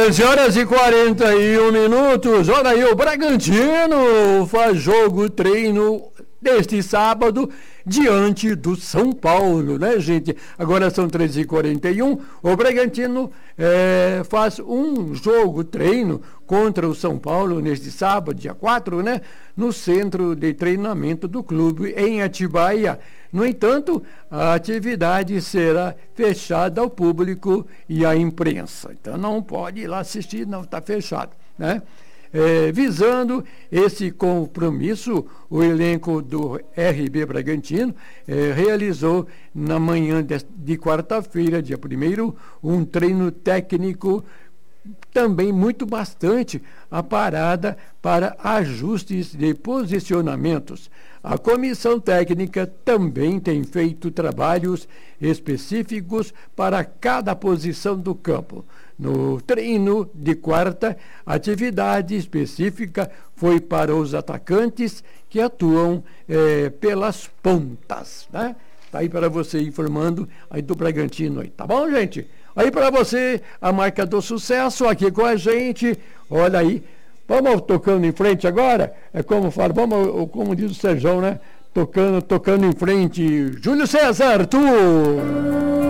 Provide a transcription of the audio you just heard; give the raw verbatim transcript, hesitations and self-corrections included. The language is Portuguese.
treze horas e quarenta e um minutos. Olha aí, o Bragantino faz jogo treino deste sábado diante do São Paulo, né, gente? Agora são treze e quarenta e um. O Bragantino é, faz um jogo treino contra o São Paulo neste sábado, dia quatro, né? No centro de treinamento do clube em Atibaia. No entanto, a atividade será fechada ao público e à imprensa. Então não pode ir lá assistir, não, está fechado, né? É, visando esse compromisso, o elenco do R B Bragantino é, realizou na manhã de, de quarta-feira, dia primeiro, um treino técnico também muito bastante a parada para ajustes de posicionamentos. A comissão técnica também tem feito trabalhos específicos para cada posição do campo. No treino de quarta, a atividade específica foi para os atacantes que atuam eh, pelas pontas, né? Tá aí para você informando aí do Bragantino aí, tá bom, gente? Aí para você, a marca do sucesso aqui com a gente, olha aí, vamos tocando em frente agora, é como fala, vamos, como diz o Sérgio, né? Tocando, tocando em frente, Júlio César, tu!